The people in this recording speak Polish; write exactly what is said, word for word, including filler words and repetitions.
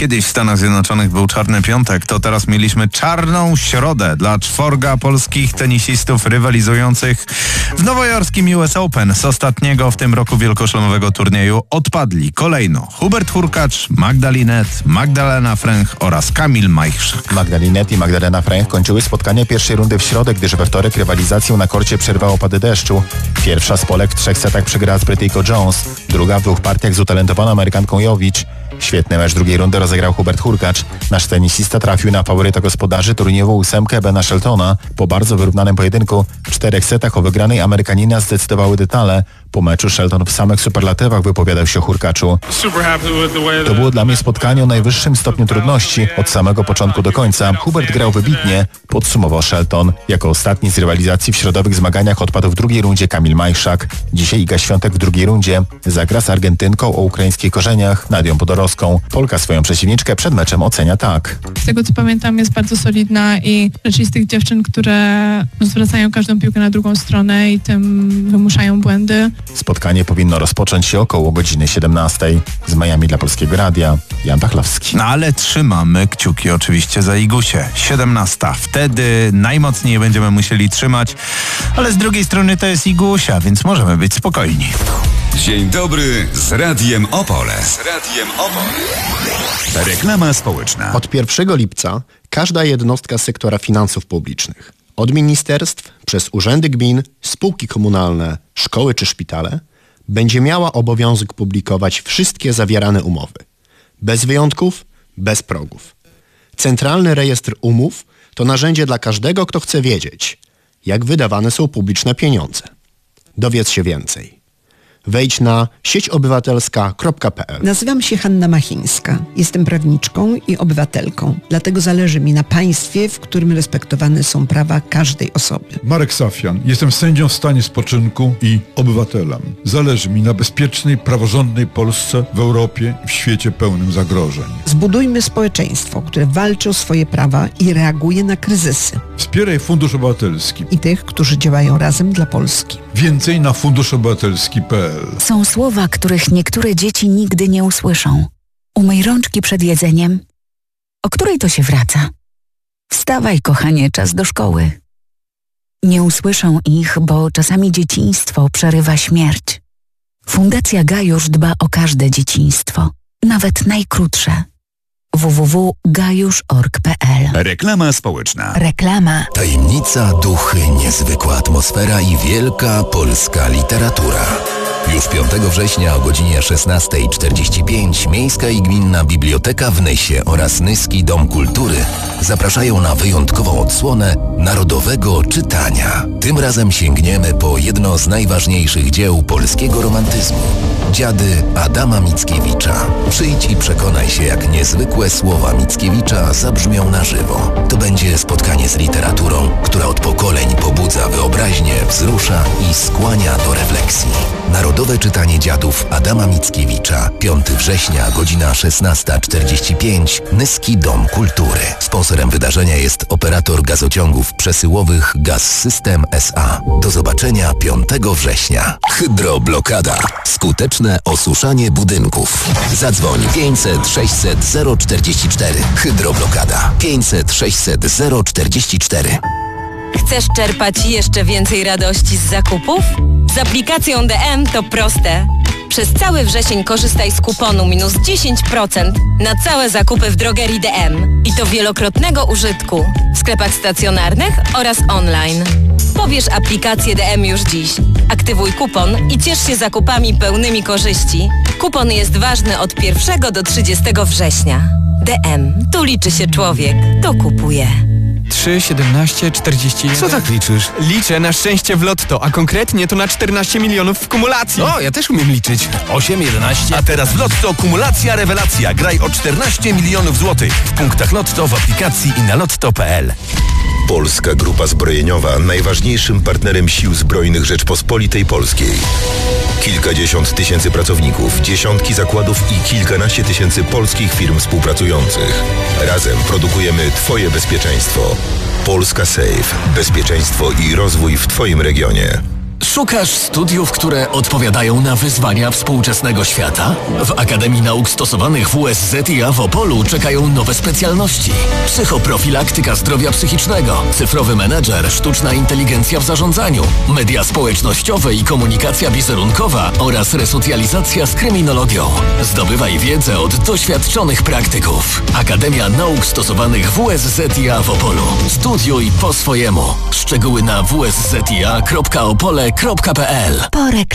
kiedyś w Stanach Zjednoczonych był czarny piątek, to teraz mieliśmy czarną środę dla czworga polskich tenisistów rywalizujących w nowojorskim U S Open. Z ostatniego w tym roku wielkoszlemowego turnieju odpadli kolejno Hubert Hurkacz, Magda Linette, Magdalena Fręch oraz Kamil Majchrzak. Magda Linette i Magdalena Fręch kończyły spotkanie pierwszej rundy w środę, gdyż we wtorek rywalizację na korcie przerwało opady deszczu. Pierwsza z Polek w trzech setach przegrała z Brytyjką Jones, druga w dwóch partiach z utalentowaną Amerykanką Jovic. Świetny mecz drugiej rundy rozegrał Hubert Hurkacz. Nasz tenisista trafił na faworyta gospodarzy turniejową ósemkę Bena Sheltona. Po bardzo wyrównanym pojedynku w czterech setach o wygranej Amerykanina zdecydowały detale. Po meczu Shelton w samych superlatywach wypowiadał się o Hurkaczu. To było dla mnie spotkanie o najwyższym stopniu trudności od samego początku do końca. Hubert grał wybitnie, podsumował Shelton. Jako ostatni z rywalizacji w środowych zmaganiach odpadł w drugiej rundzie Kamil Majchrzak. Dzisiaj Iga Świątek w drugiej rundzie zagra z Argentynką o ukraińskich korzeniach Nadią Podorowską. Polka swoją przeciwniczkę przed meczem ocenia tak. Z tego co pamiętam jest bardzo solidna i raczej z tych dziewczyn, które zwracają każdą piłkę na drugą stronę i tym wymuszają błędy. Spotkanie powinno rozpocząć się około godziny siedemnastej. Z Miami dla Polskiego Radia, Jan Pachlowski. No ale trzymamy kciuki oczywiście za Igusię. siedemnasta. Wtedy najmocniej będziemy musieli trzymać, ale z drugiej strony to jest Igusia, więc możemy być spokojni. Dzień dobry z Radiem Opole. Z Radiem Opole. Reklama społeczna. Od pierwszego lipca każda jednostka sektora finansów publicznych, od ministerstw, przez urzędy gmin, spółki komunalne, szkoły czy szpitale, będzie miała obowiązek publikować wszystkie zawierane umowy. Bez wyjątków, bez progów. Centralny Rejestr Umów to narzędzie dla każdego, kto chce wiedzieć, jak wydawane są publiczne pieniądze. Dowiedz się więcej. Wejdź na sieć obywatelska kropka p l. Nazywam się Hanna Machińska. Jestem prawniczką i obywatelką. Dlatego zależy mi na państwie, w którym respektowane są prawa każdej osoby. Marek Safian. Jestem sędzią w stanie spoczynku i obywatelem. Zależy mi na bezpiecznej, praworządnej Polsce w Europie i w świecie pełnym zagrożeń. Zbudujmy społeczeństwo, które walczy o swoje prawa i reaguje na kryzysy. Wspieraj Fundusz Obywatelski. I tych, którzy działają razem dla Polski. Więcej na fundusz obywatelski kropka p l. Są słowa, których niektóre dzieci nigdy nie usłyszą. Umyj rączki przed jedzeniem. O której to się wraca? Wstawaj, kochanie, czas do szkoły. Nie usłyszą ich, bo czasami dzieciństwo przerywa śmierć. Fundacja Gajusz dba o każde dzieciństwo, nawet najkrótsze. w w w kropka gajusz kropka org kropka p l. Reklama społeczna. Reklama. Tajemnica, duchy, niezwykła atmosfera i wielka polska literatura. Już piątego września o godzinie szesnasta czterdzieści pięć Miejska i Gminna Biblioteka w Nysie oraz Nyski Dom Kultury zapraszają na wyjątkową odsłonę narodowego czytania. Tym razem sięgniemy po jedno z najważniejszych dzieł polskiego romantyzmu. Dziady Adama Mickiewicza. Przyjdź i przekonaj się, jak niezwykłe słowa Mickiewicza zabrzmią na żywo. To będzie spotkanie z literaturą, która od pokoleń pobudza wyobraźnię, wzrusza i skłania do refleksji. Narodowe czytanie dziadów Adama Mickiewicza. piątego września, godzina szesnasta czterdzieści pięć. Nyski Dom Kultury. Sponsorem wydarzenia jest operator gazociągów przesyłowych Gaz System S A. Do zobaczenia piątego września. Hydroblokada. Skuteczne osuszanie budynków. Zadzwoń pięćset sześćset zero czterdzieści cztery. Hydroblokada. pięćset sześćset zero czterdzieści cztery. Chcesz czerpać jeszcze więcej radości z zakupów? Z aplikacją D M to proste. Przez cały wrzesień korzystaj z kuponu minus dziesięć procent na całe zakupy w drogerii D M. I to wielokrotnego użytku w sklepach stacjonarnych oraz online. Pobierz aplikację D M już dziś. Aktywuj kupon i ciesz się zakupami pełnymi korzyści. Kupon jest ważny od pierwszego do trzydziestego września. D M. Tu liczy się człowiek. To kupuje. trzy, siedemnaście, czterdzieści jeden. Co tak liczysz? Liczę na szczęście w lotto, a konkretnie to na czternaście milionów w kumulacji. O, ja też umiem liczyć. osiem, jedenaście. A teraz w lotto kumulacja rewelacja. Graj o czternaście milionów złotych w punktach lotto, w aplikacji i na lotto kropka p l. Polska Grupa Zbrojeniowa, najważniejszym partnerem Sił Zbrojnych Rzeczpospolitej Polskiej. Kilkadziesiąt tysięcy pracowników, dziesiątki zakładów i kilkanaście tysięcy polskich firm współpracujących. Razem produkujemy Twoje bezpieczeństwo. Polska Safe. Bezpieczeństwo i rozwój w Twoim regionie. Szukasz studiów, które odpowiadają na wyzwania współczesnego świata? W Akademii Nauk Stosowanych W S Z I A w Opolu czekają nowe specjalności. Psychoprofilaktyka zdrowia psychicznego, cyfrowy menedżer, sztuczna inteligencja w zarządzaniu, media społecznościowe i komunikacja wizerunkowa oraz resocjalizacja z kryminologią. Zdobywaj wiedzę od doświadczonych praktyków. Akademia Nauk Stosowanych W S Z I A w Opolu. Studiuj po swojemu. Szczegóły na w s z i a kropka opole kropka p l.